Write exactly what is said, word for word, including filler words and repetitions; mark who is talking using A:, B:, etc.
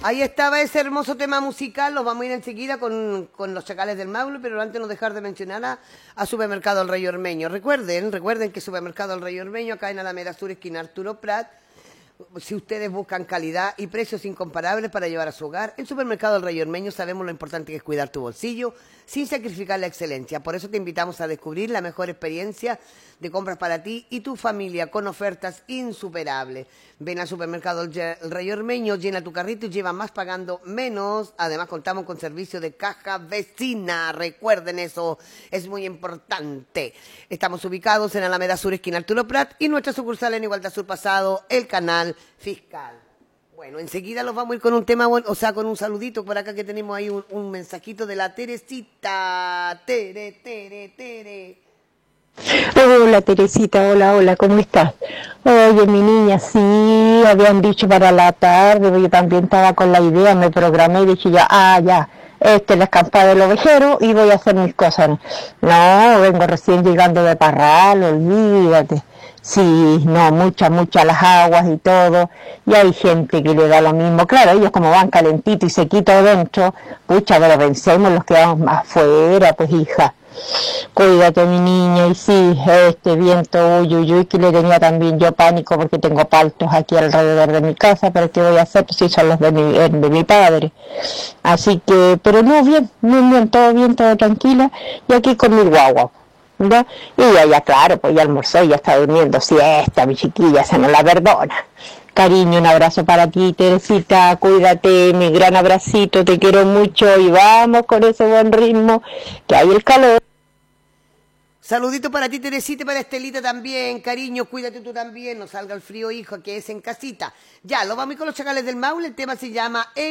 A: Ahí estaba ese hermoso tema musical, los vamos a ir enseguida con, con los Chacales del Maule, pero antes no dejar de mencionar a, a Supermercado El Rey Ormeño. Recuerden, recuerden que Supermercado El Rey Ormeño, acá en Alameda Sur, esquina Arturo Prat, si ustedes buscan calidad y precios incomparables para llevar a su hogar, en Supermercado El Rey Ormeño sabemos lo importante que es cuidar tu bolsillo sin sacrificar la excelencia. Por eso te invitamos a descubrir la mejor experiencia de compras para ti y tu familia con ofertas insuperables. Ven al Supermercado El Rey Ormeño, llena tu carrito y lleva más pagando menos. Además contamos con servicio de caja vecina. Recuerden eso, es muy importante. Estamos ubicados en Alameda Sur, esquina Arturo Prat, y nuestra sucursal en Igualdad Sur Pasado, el canal Fiscal. Bueno, enseguida los vamos a ir con un tema, o sea, con un saludito por acá que tenemos ahí un, un mensajito de la Teresita. Tere, tere, tere.
B: Hola Teresita, hola, hola, ¿cómo estás? Oye, mi niña, sí, habían dicho para la tarde, yo también estaba con la idea, me programé y dije ya, ah, ya, esta es la escampada del ovejero y voy a hacer mis cosas. No, vengo recién llegando de Parral, olvídate. Sí, no, muchas, muchas las aguas y todo, y hay gente que le da lo mismo. Claro, ellos como van calentito y sequito dentro, pucha, pero vencemos los que vamos afuera, pues hija. Cuídate mi niña, y sí, este viento, uy, uy, uy, que le tenía también yo pánico porque tengo paltos aquí alrededor de mi casa, pero ¿qué voy a hacer? Pues sí, son los de mi, de mi padre. Así que, pero no, bien, bien, bien, todo bien, todo tranquila, y aquí con mi guagua. ¿Ya? Y ella ya, claro, pues ya almorzó, ya está durmiendo siesta, mi chiquilla, se no la perdona. Cariño, un abrazo para ti, Teresita, cuídate, mi gran abracito, te quiero mucho y vamos con ese buen ritmo, que hay el calor.
A: Saludito para ti, Teresita, y para Estelita también. Cariño, cuídate tú también, no salga el frío, hijo, que es en casita. Ya, lo vamos a ir con los Chacales del Maule, el tema se llama...